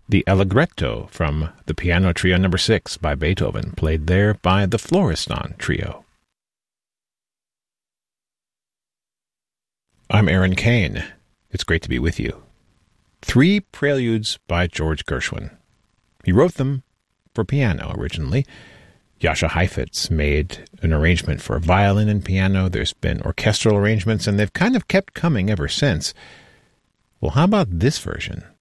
the Allegretto from the Piano Trio No. 6 by Beethoven, played there by the Florestan Trio. I'm Aaron Kane. It's great to be with you. 3 preludes by George Gershwin. He wrote them for piano originally. Jascha Heifetz made an arrangement for violin and piano. There's been orchestral arrangements, and they've kind of kept coming ever since. Well, how about this version?